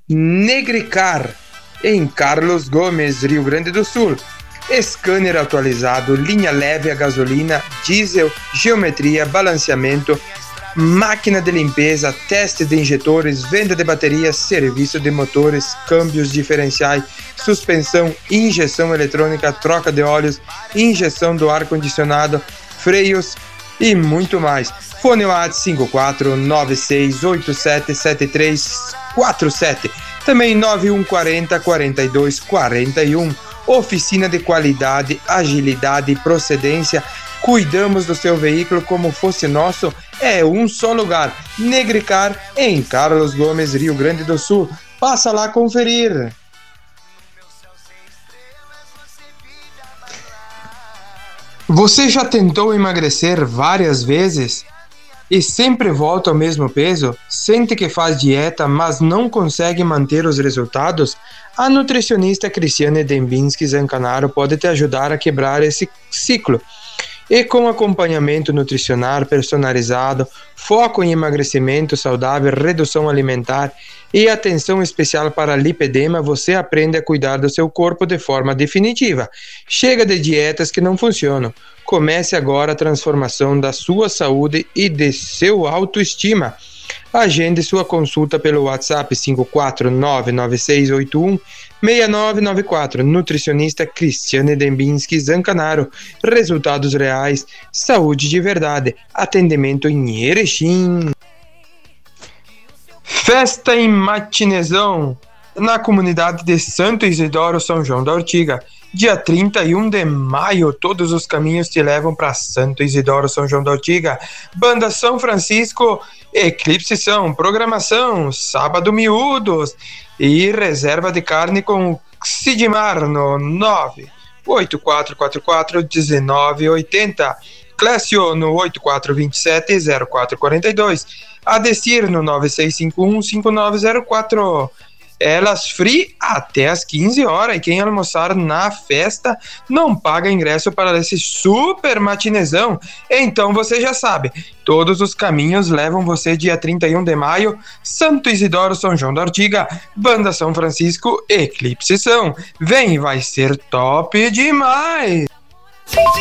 Negricar, em Carlos Gomes, Rio Grande do Sul. Scanner atualizado, linha leve a gasolina, diesel, geometria, balanceamento, máquina de limpeza, teste de injetores, venda de baterias, serviço de motores, câmbios diferenciais, suspensão, injeção eletrônica, troca de óleos, injeção do ar-condicionado, freios e muito mais. Fone WhatsApp 5496877347, também 9140-4241. Oficina de qualidade, agilidade e procedência. Cuidamos do seu veículo como fosse nosso. É um só lugar. Negricar, em Carlos Gomes, Rio Grande do Sul. Passa lá conferir. Você já tentou emagrecer várias vezes e sempre volta ao mesmo peso? Sente que faz dieta, mas não consegue manter os resultados? A nutricionista Cristiane Dembinski Zancanaro pode te ajudar a quebrar esse ciclo. E com acompanhamento nutricional personalizado, foco em emagrecimento saudável, redução alimentar e atenção especial para lipedema, você aprende a cuidar do seu corpo de forma definitiva. Chega de dietas que não funcionam. Comece agora a transformação da sua saúde e de seu autoestima. Agende sua consulta pelo WhatsApp 54996816994. Nutricionista Cristiane Dembinski Zancanaro. Resultados reais, saúde de verdade. Atendimento em Erechim. Festa em Matinezão, na comunidade de Santo Isidoro, São João da Ortiga. Dia 31 de maio, todos os caminhos te levam para Santo Isidoro, São João da Ortiga. Banda São Francisco, Eclipse São, programação, sábado miúdos e reserva de carne com Sidmar no 984441980. Clécio no 84270442. Adestir no 96515904. Elas free até às 15 horas. E quem almoçar na festa não paga ingresso para esse super matinezão. Então você já sabe, todos os caminhos levam você dia 31 de maio, Santo Isidoro, São João da Ortiga, Banda São Francisco, Eclipse São. Vem, vai ser top demais!